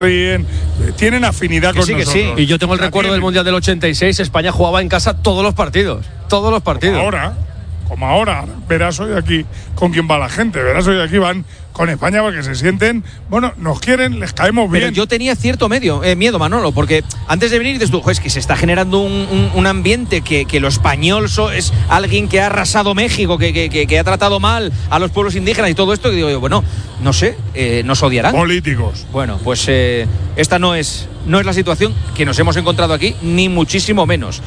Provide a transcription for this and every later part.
bien, tienen afinidad con nosotros. Sí. Y yo tengo el recuerdo del Mundial del 86, España jugaba en casa todos los partidos. Como ahora, verás hoy aquí con quién va la gente, verás hoy aquí van con España porque se sienten, bueno, nos quieren, les caemos bien. Pero yo tenía cierto miedo, Manolo, porque antes de venir dices tú, es que se está generando un ambiente que lo español es alguien que ha arrasado México, que ha tratado mal a los pueblos indígenas y todo esto, y digo yo, bueno, no sé, nos odiarán. Políticos. Bueno, pues esta no es la situación que nos hemos encontrado aquí, ni muchísimo menos.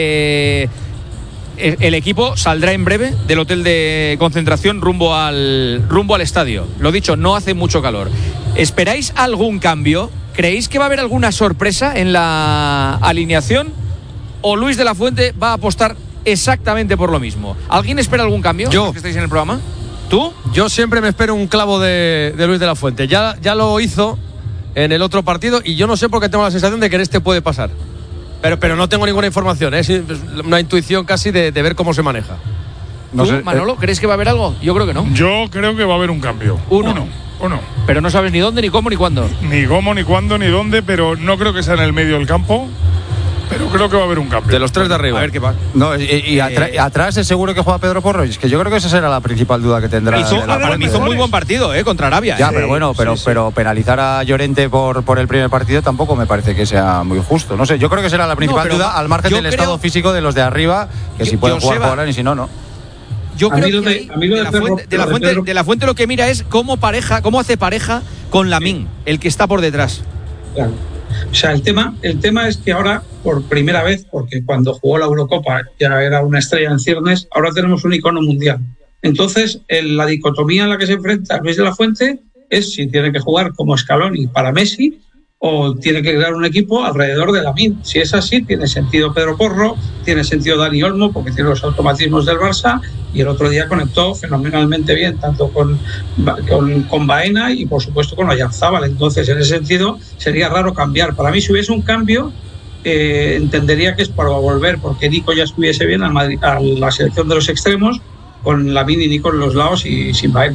El equipo saldrá en breve del hotel de concentración rumbo al estadio. Lo dicho, no hace mucho calor. ¿Esperáis algún cambio? ¿Creéis que va a haber alguna sorpresa en la alineación? ¿O Luis de la Fuente va a apostar exactamente por lo mismo? ¿Alguien espera algún cambio? Yo. ¿Los que estáis en el programa? ¿Tú? Yo siempre me espero un clavo de Luis de la Fuente. Ya lo hizo en el otro partido y yo no sé por qué tengo la sensación de que en este puede pasar. Pero no tengo ninguna información, es una intuición casi de ver cómo se maneja. No sé, Manolo, ¿crees que va a haber algo? Yo creo que no. Yo creo que va a haber un cambio. Uno. Pero no sabes ni dónde, ni cómo, ni cuándo. Ni cómo, ni cuándo, ni dónde, pero no creo que sea en el medio del campo. Pero creo que va a haber un cambio. De los tres de arriba. A ver qué pasa. No, y atrás es seguro que juega Pedro Porro. Es que yo creo que esa será la principal duda que tendrá. Hizo muy buen partido contra Arabia. Ya, pero bueno, pero penalizar a Llorente por el primer partido tampoco me parece que sea muy justo. No sé, yo creo que será la principal duda al margen del estado físico de los de arriba, que si pueden jugar jugarán y si no. Yo creo que de la Fuente lo que mira es cómo hace pareja con Lamine, el que está por detrás. Claro. O sea, el tema es que ahora, por primera vez, porque cuando jugó la Eurocopa ya era una estrella en ciernes, ahora tenemos un icono mundial. Entonces, la dicotomía en la que se enfrenta Luis de la Fuente es si tiene que jugar como Scaloni para Messi o tiene que crear un equipo alrededor de Lamine. Si es así, tiene sentido Pedro Porro, tiene sentido Dani Olmo, porque tiene los automatismos del Barça, y el otro día conectó fenomenalmente bien, tanto con Baena y, por supuesto, con Oyarzábal. Entonces, en ese sentido, sería raro cambiar. Para mí, si hubiese un cambio, entendería que es para volver, porque Nico ya estuviese bien a la selección de los extremos, con Lamine y Nico en los lados y sin Baena.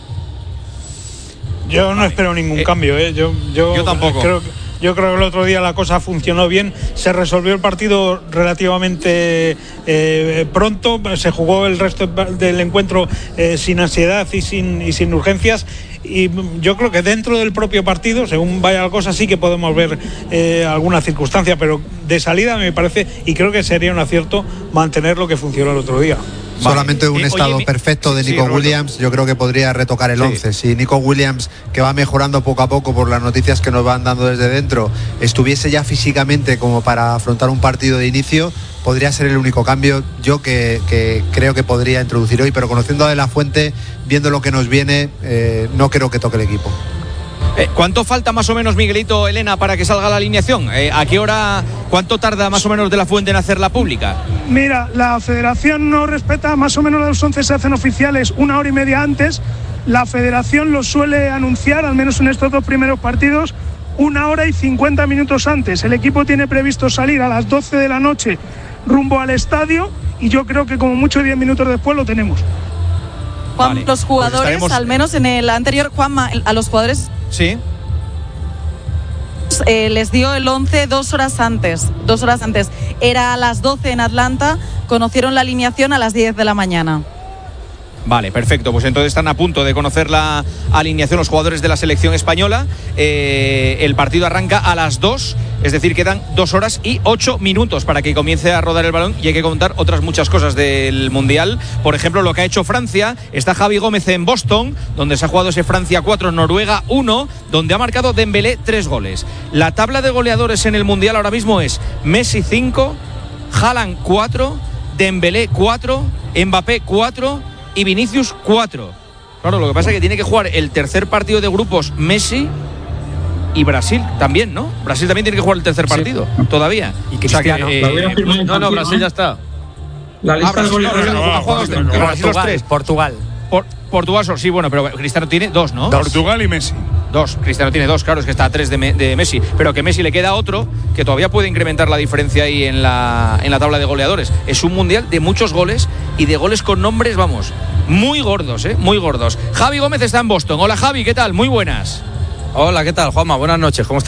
Yo no espero ningún cambio, Yo tampoco. Yo creo que el otro día la cosa funcionó bien, se resolvió el partido relativamente pronto, se jugó el resto del encuentro sin ansiedad y sin urgencias, y yo creo que dentro del propio partido, según vaya la cosa, sí que podemos ver alguna circunstancia, pero de salida me parece, y creo que sería un acierto mantener lo que funcionó el otro día. Solamente un estado perfecto de Nico Williams, yo creo que podría retocar el 11. Si Nico Williams, que va mejorando poco a poco por las noticias que nos van dando desde dentro, estuviese ya físicamente como para afrontar un partido de inicio, podría ser el único cambio yo que creo que podría introducir hoy, pero conociendo a De la Fuente, viendo lo que nos viene, no creo que toque el equipo. ¿Cuánto falta más o menos, Miguelito, Elena, para que salga la alineación? ¿A qué hora, cuánto tarda más o menos De la Fuente en hacerla pública? Mira, la federación no respeta, más o menos los 11 se hacen oficiales 1 hora y media antes. La federación los suele anunciar, al menos en estos 2 primeros partidos, 1 hora y 50 minutos antes. El equipo tiene previsto salir a las 12 de la noche rumbo al estadio y yo creo que como mucho 10 minutos después lo tenemos. Juan, vale, los jugadores, pues al menos en el anterior, Juanma, a los jugadores sí les dio el 11 2 horas antes. Era a las 12 en Atlanta, conocieron la alineación a las 10 de la mañana. Vale, perfecto. Pues entonces están a punto de conocer la alineación los jugadores de la selección española. El partido arranca a las 2, es decir, quedan 2 horas y 8 minutos para que comience a rodar el balón, y hay que contar otras muchas cosas del Mundial. Por ejemplo, lo que ha hecho Francia. Está Javi Gómez en Boston, donde se ha jugado ese Francia 4, Noruega 1, donde ha marcado Dembélé 3 goles. La tabla de goleadores en el Mundial ahora mismo es Messi 5, Haaland 4, Dembélé 4, Mbappé 4 y Vinicius 4. Claro, lo que pasa es que tiene que jugar el tercer partido de grupos Messi y Brasil también, ¿no? Brasil también tiene que jugar el tercer partido todavía. Y Cristiano. No, Brasil ya está. La lista de goleadores. Portugal. Portugal, sí, bueno, pero Cristiano tiene 2, ¿no? Portugal y Messi. 2, Cristiano tiene 2, claro, es que está a 3 de Messi, pero que Messi le queda otro que todavía puede incrementar la diferencia ahí en la tabla de goleadores. Es un mundial de muchos goles y de goles con nombres, vamos, muy gordos, muy gordos. Javi Gómez está en Boston. Hola Javi, ¿qué tal? Muy buenas. Hola, ¿qué tal, Juanma? Buenas noches, ¿cómo estás?